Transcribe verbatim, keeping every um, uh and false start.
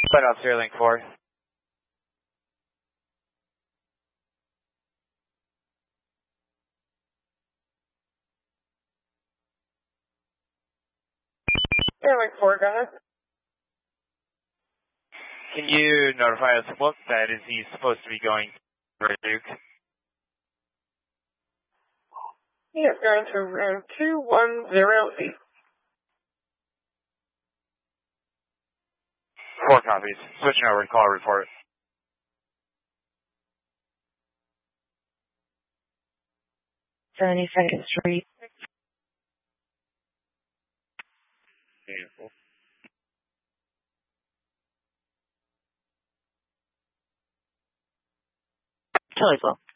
Flight Officer Link four. Airlink four, go ahead. Can you notify us what bed is he supposed to be going for, Duke? He is going to room two one zero eight. Four copies. Switching over to call report. seventy-second Street. Beautiful. Charlie Slow.